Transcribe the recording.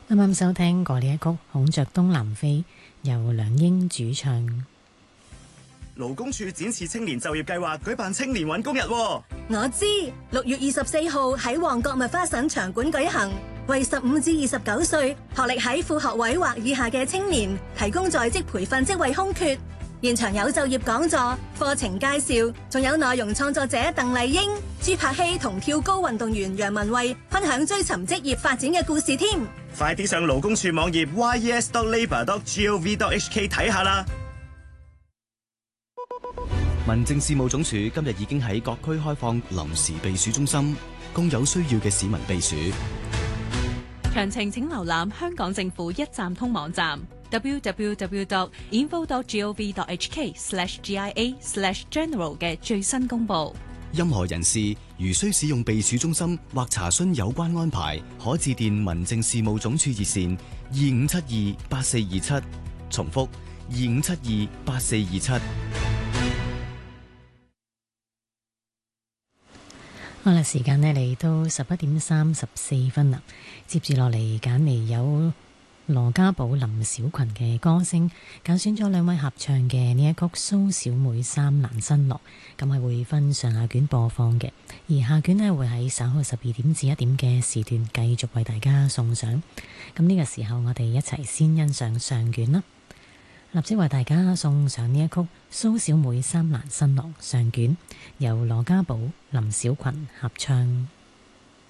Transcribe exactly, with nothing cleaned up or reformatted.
啱啱收聽過呢一曲《孔雀東南飛》，由梁英主唱。 勞工處展翅青年就業計劃舉辦青年搵工日。 我知，六月二十四號喺旺角麥花臣場館舉行，為十五至二十九歲學歷喺副學位或以下嘅青年提供在職培訓職位空缺。現場有就業講座、課程介紹，仲有內容創作者鄧麗英、朱柏希同跳高運動員楊文慧分享追尋職業發展嘅故事添。 快啲上勞工處網頁 y e s dot labour dot gov dot h k 睇下啦。 民政事務總署今日已經喺各區開放臨時避暑中心，供有需要嘅市民避暑。 詳情請瀏覽香港政府一站通網站 w w w dot info dot gov dot h k slash g i a slash general 嘅最新公佈。 任何人士如需使用避暑中心或查詢有關安排，可致電民政事務總署熱線二五七二八四二七，重複二五七二八四二七。 好啦，時間呢嚟到十一點三十四分啦。接住落嚟揀嚟有羅家寶、林小群嘅歌聲，揀選咗兩位合唱嘅呢一曲《蘇小妹三難新樂》，咁係會分上下卷播放嘅，而下卷呢會喺稍後十二點至一點嘅時段繼續為大家送上。咁呢個時候我哋一齊先欣賞上卷啦。立即為大家送上呢一曲《蘇小妹三難新樂》上卷，由羅家寶、林小群合唱。